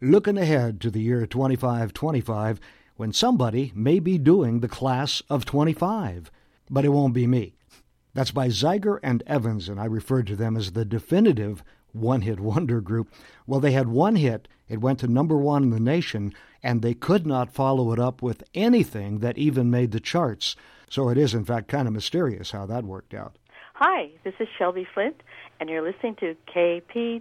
looking ahead to the year 2525 when somebody may be doing the class of 25. But it won't be me. That's by Zeiger and Evans, and I referred to them as the definitive one-hit wonder group. Well, they had one hit. It went to number one in the nation, and they could not follow it up with anything that even made the charts. So it is, in fact, kind of mysterious how that worked out. Hi, this is Shelby Flint, and you're listening to KPDQ.